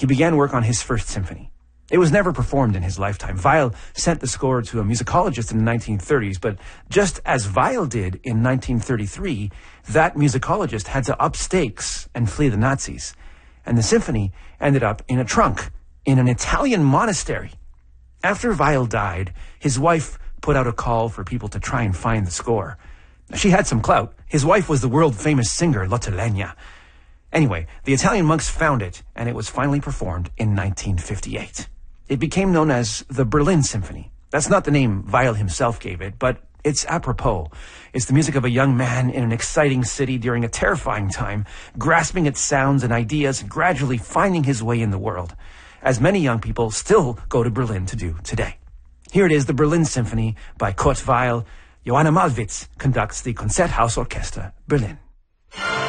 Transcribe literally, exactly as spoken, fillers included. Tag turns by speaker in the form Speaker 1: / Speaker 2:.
Speaker 1: he began work on his first symphony. It was never performed in his lifetime. Weill sent the score to a musicologist in the nineteen thirties, but just as Weill did in nineteen thirty-three, that musicologist had to up stakes and flee the Nazis. And the symphony ended up in a trunk in an Italian monastery. After Weill died, his wife put out a call for people to try and find the score. She had some clout. His wife was the world-famous singer Lotte Lenya. Anyway, the Italian monks found it, and it was finally performed in nineteen fifty-eight. It became known as the Berlin Symphony. That's not the name Weill himself gave it, but it's apropos. It's the music of a young man in an exciting city during a terrifying time, grasping at sounds and ideas and gradually finding his way in the world, as many young people still go to Berlin to do today. Here it is, the Berlin Symphony by Kurt Weill. Johanna Malwitz conducts the Konzerthaus Orchester, Berlin.